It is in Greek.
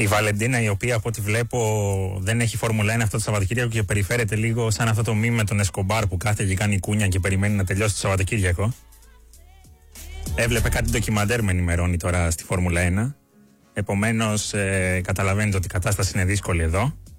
Η Βαλεντίνα, η οποία από ό,τι βλέπω δεν έχει Φόρμουλα 1 αυτό το Σαββατοκύριακο και περιφέρεται λίγο σαν αυτό το μήνυμα με τον Εσκομπάρ που κάθεται και κάνει κούνια και περιμένει να τελειώσει το Σαββατοκύριακο. Έβλεπε κάτι ντοκιμαντέρ, με ενημερώνει τώρα στη Φόρμουλα 1. Επομένως, καταλαβαίνετε ότι η κατάσταση είναι δύσκολη εδώ.